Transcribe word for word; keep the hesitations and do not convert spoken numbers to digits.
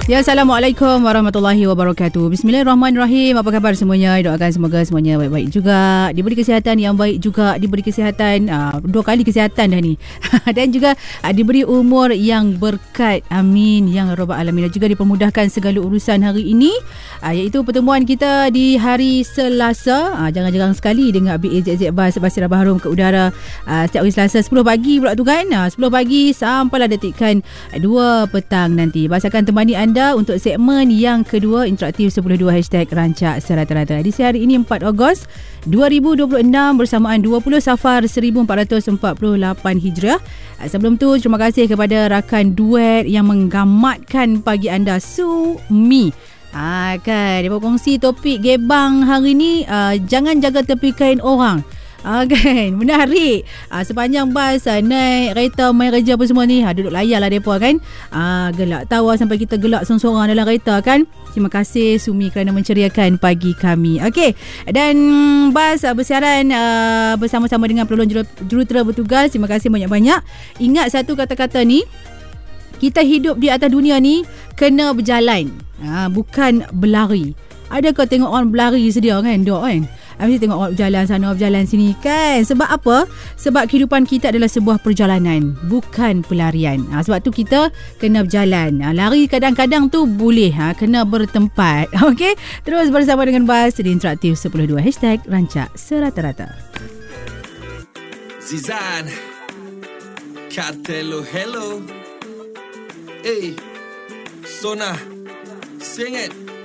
Ya, Assalamualaikum warahmatullahi wabarakatuh. Bismillahirrahmanirrahim. Apa khabar semuanya? Doakan semoga semuanya baik-baik juga. Diberi kesihatan yang baik juga. Diberi kesihatan, uh, dua kali kesihatan dah ni. Dan juga uh, diberi umur yang berkat. Amin. Yang Rabbal Alamin. Dan juga dipermudahkan segala urusan hari ini. Uh, iaitu pertemuan kita di hari Selasa. Uh, jangan jarang sekali dengar B A Z Z Bas Basira Baharum ke udara. Uh, setiap hari Selasa sepuluh pagi pula tu kan. Uh, sepuluh pagi sampailah detikkan dua petang nanti. Bas akan temani anda untuk segmen yang kedua interaktif sepuluh dua hashtag Rancak Serata-Rata. Edisi hari ini empat Ogos dua ribu dua puluh enam bersamaan dua puluh Safar seribu empat ratus empat puluh lapan Hijrah. Sebelum tu terima kasih kepada rakan duet yang menggamatkan pagi anda, Sumi. Ah kan, dia berkongsi topik gebang hari ni, uh, jangan jaga tepi kain orang. Ah, kan, menarik. Ah, sepanjang bas ah, naik kereta main kerja apa semua ni, ah, duduk layan lah mereka kan. Ah, gelak tawa sampai kita gelak seorang-seorang dalam kereta kan. Terima kasih Sumi kerana menceriakan pagi kami. Okey, dan bas ah, bersiaran ah, bersama-sama dengan pelulun juru- jurutera bertugas. Terima kasih banyak-banyak. Ingat satu kata-kata ni, kita hidup di atas dunia ni kena berjalan, ah, bukan berlari. Ada kau tengok orang berlari sedia kan, dok kan? Habis tengok orang berjalan sana, berjalan sini kan. Sebab apa? Sebab kehidupan kita adalah sebuah perjalanan, bukan pelarian. Ha, sebab tu kita kena berjalan. Ha, lari kadang-kadang tu boleh, ha, kena bertempat. Okey? Terus bersama dengan Bas di Interaktif sepuluh dua hashtag Rancak Serata-Rata. Zizan Cartelo hello. Hey Sona, sing it.